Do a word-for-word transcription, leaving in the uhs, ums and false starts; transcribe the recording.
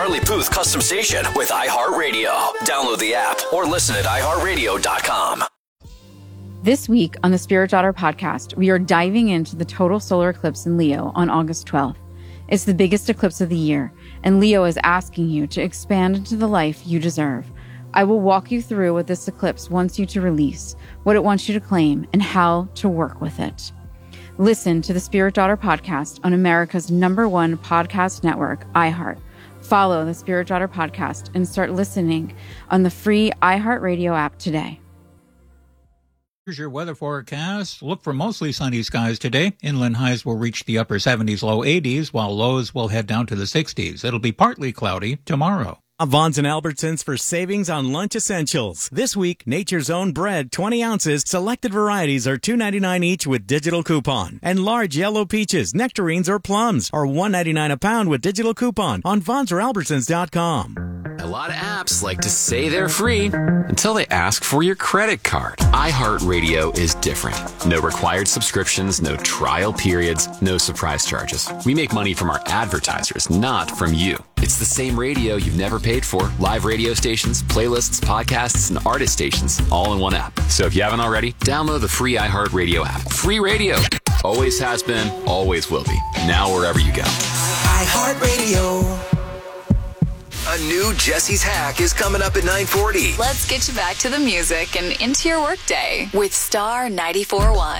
Charlie Puth custom station with iHeartRadio. Download the app or listen at i heart radio dot com. This week on the Spirit Daughter podcast, we are diving into the total solar eclipse in Leo on August twelfth. It's the biggest eclipse of the year, and Leo is asking you to expand into the life you deserve. I will walk you through what this eclipse wants you to release, what it wants you to claim, and how to work with it. Listen to the Spirit Daughter podcast on America's number one podcast network, iHeart. Follow the Spirit Daughter podcast and start listening on the free iHeartRadio app today. Here's your weather forecast. Look for mostly sunny skies today. Inland highs will reach the upper seventies, low eighties, while lows will head down to the sixties. It'll be partly cloudy tomorrow. Vons and Albertsons for savings on lunch essentials. This week, Nature's Own bread, twenty ounces, selected varieties are two ninety-nine each with digital coupon. And large yellow peaches, nectarines, or plums are one ninety-nine a pound with digital coupon on Vons or Albertsons dot com. A lot of apps like to say they're free until they ask for your credit card. iHeartRadio is different. No required subscriptions, no trial periods, no surprise charges. We make money from our advertisers, not from you. It's the same radio you've never paid for. Live radio stations, playlists, podcasts, and artist stations, all in one app. So if you haven't already, download the free iHeartRadio app. Free radio. Always has been, always will be. Now wherever you go. iHeartRadio. A new Jesse's Hack is coming up at nine forty. Let's get you back to the music and into your workday with Star ninety-four point one.